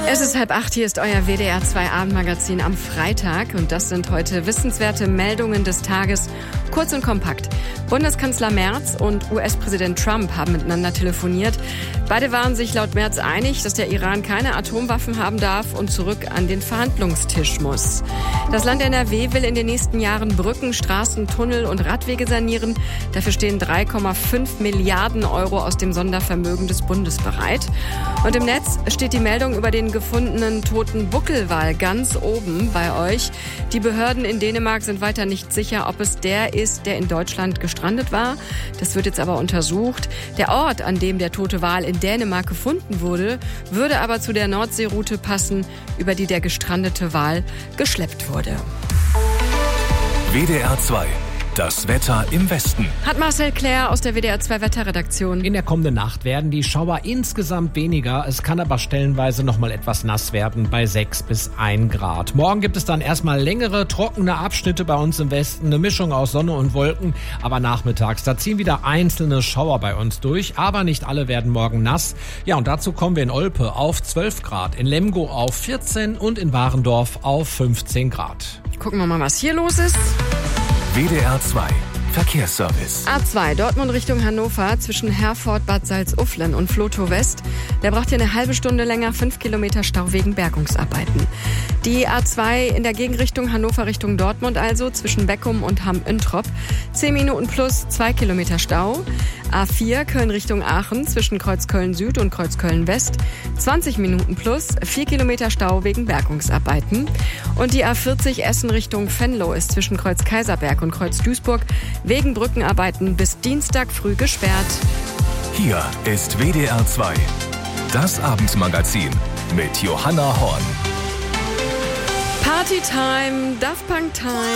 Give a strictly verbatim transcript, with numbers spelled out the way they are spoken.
Es ist halb acht, hier ist euer W D R zwei Abendmagazin am Freitag und das sind heute wissenswerte Meldungen des Tages, kurz und kompakt. Bundeskanzler Merz und U S-Präsident Trump haben miteinander telefoniert. Beide waren sich laut Merz einig, dass der Iran keine Atomwaffen haben darf und zurück an den Verhandlungstisch muss. Das Land N R W will in den nächsten Jahren Brücken, Straßen, Tunnel und Radwege sanieren. Dafür stehen drei Komma fünf Milliarden Euro aus dem Sondervermögen des Bundes bereit. Und im Netz steht die Meldung über den gefundenen toten Buckelwal ganz oben bei euch. Die Behörden in Dänemark sind weiter nicht sicher, ob es der ist, der in Deutschland gestrandet war. Das wird jetzt aber untersucht. Der Ort, an dem der tote Wal in Dänemark gefunden wurde, würde aber zu der Nordseeroute passen, über die der gestrandete Wal geschleppt wurde. W D R zwei. Das Wetter im Westen. Hat Marcel Claire aus der W D R zwei Wetterredaktion. In der kommenden Nacht werden die Schauer insgesamt weniger. Es kann aber stellenweise noch mal etwas nass werden bei sechs bis ein Grad. Morgen gibt es dann erstmal längere, trockene Abschnitte bei uns im Westen. Eine Mischung aus Sonne und Wolken. Aber nachmittags, da ziehen wieder einzelne Schauer bei uns durch. Aber nicht alle werden morgen nass. Ja, und dazu kommen wir in Olpe auf zwölf Grad, in Lemgo auf vierzehn und in Warendorf auf fünfzehn Grad. Gucken wir mal, was hier los ist. W D R zwei Verkehrsservice. A zwei Dortmund Richtung Hannover zwischen Herford, Bad Salzuflen und Vlotho West. Der braucht hier eine halbe Stunde länger, fünf Kilometer Stau wegen Bergungsarbeiten. Die A zwei in der Gegenrichtung Hannover Richtung Dortmund also zwischen Beckum und Hamm-Üntrop. zehn Minuten plus zwei Kilometer Stau. A vier Köln Richtung Aachen zwischen Kreuzköln Süd und Kreuzköln West. zwanzig Minuten plus vier Kilometer Stau wegen Bergungsarbeiten. Und die A vierzig Essen Richtung Venlo ist zwischen Kreuz Kaiserberg und Kreuz Duisburg wegen Brückenarbeiten bis Dienstag früh gesperrt. Hier ist W D R zwei. Das Abendmagazin mit Johanna Horn. Partytime, Daft Punk Time.